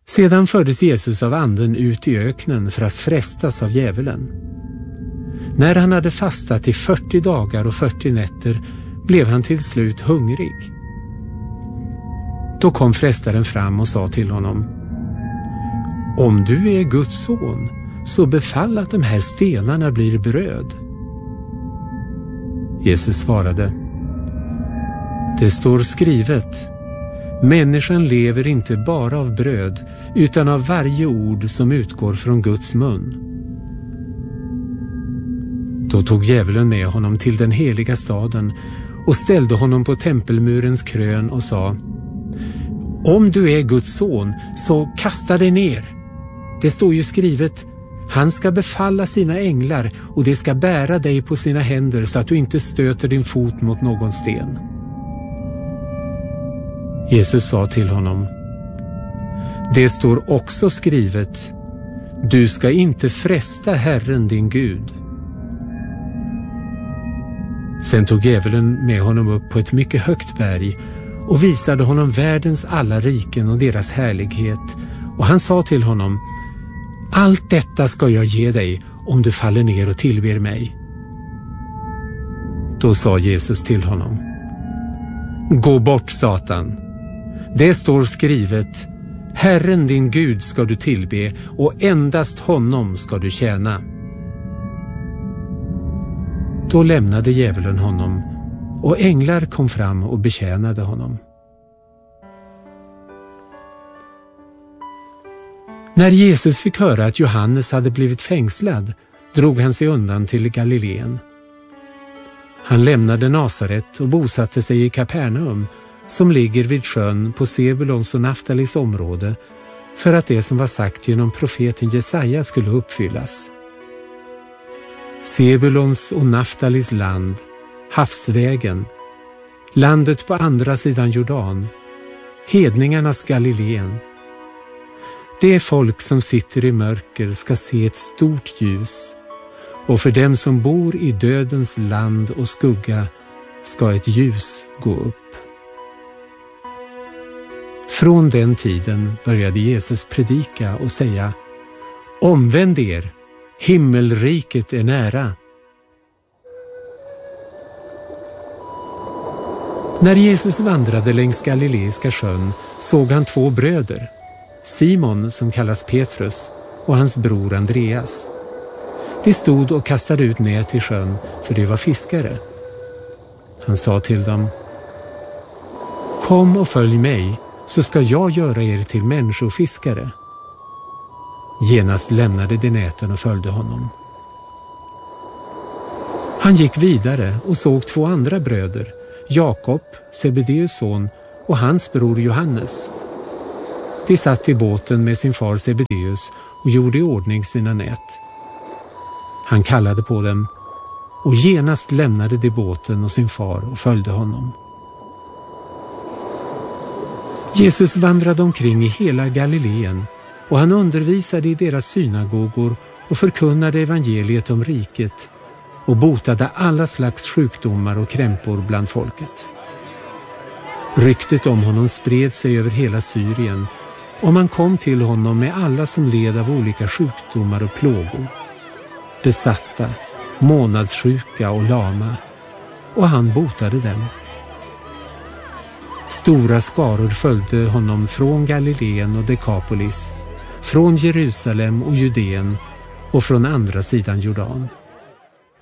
Sedan fördes Jesus av anden ut i öknen för att frestas av djävulen. När han hade fastat i 40 dagar och 40 nätter blev han till slut hungrig. Då kom frestaren fram och sa till honom: Om du är Guds son, så befall att de här stenarna blir bröd. Jesus svarade: Det står skrivet: Människan lever inte bara av bröd, utan av varje ord som utgår från Guds mun. Då tog djävulen med honom till den heliga staden och ställde honom på tempelmurens krön och sa: Om du är Guds son, så kasta dig ner. Det står ju skrivet: Han ska befalla sina änglar och de ska bära dig på sina händer så att du inte stöter din fot mot någon sten. Jesus sa till honom: Det står också skrivet: Du ska inte fresta Herren din Gud. Sen tog djävulen med honom upp på ett mycket högt berg och visade honom världens alla riken och deras härlighet, och han sa till honom: Allt detta ska jag ge dig om du faller ner och tillber mig. Då sa Jesus till honom: Gå bort, Satan. Det står skrivet: Herren din Gud ska du tillbe och endast honom ska du tjäna. Då lämnade djävulen honom, och änglar kom fram och betjänade honom. När Jesus fick höra att Johannes hade blivit fängslad, drog han sig undan till Galileen. Han lämnade Nasaret och bosatte sig i Kapernaum, som ligger vid sjön på Sebulons och Naftalis område, för att det som var sagt genom profeten Jesaja skulle uppfyllas. Sebulons och Naftalis land, havsvägen, landet på andra sidan Jordan, hedningarnas Galileen. Det folk som sitter i mörker ska se ett stort ljus, och för dem som bor i dödens land och skugga ska ett ljus gå upp. Från den tiden började Jesus predika och säga: Omvänd er, himmelriket är nära. När Jesus vandrade längs Galileiska sjön såg han 2 bröder, Simon som kallas Petrus och hans bror Andreas. De stod och kastade ut nät i sjön, för de var fiskare. Han sa till dem: Kom och följ mig, så ska jag göra er till människofiskare. Genast lämnade de näten och följde honom. Han gick vidare och såg 2 andra bröder, Jakob, Sebedeus son, och hans bror Johannes. De satt i båten med sin far Sebedeus och gjorde i ordning sina nät. Han kallade på dem, och genast lämnade de båten och sin far och följde honom. Jesus vandrade omkring i hela Galileen, och han undervisade i deras synagogor och förkunnade evangeliet om riket och botade alla slags sjukdomar och krämpor bland folket. Ryktet om honom spred sig över hela Syrien, och man kom till honom med alla som led av olika sjukdomar och plågor, besatta, månadssjuka och lama, och han botade dem. Stora skaror följde honom från Galileen och Dekapolis, från Jerusalem och Judeen och från andra sidan Jordan.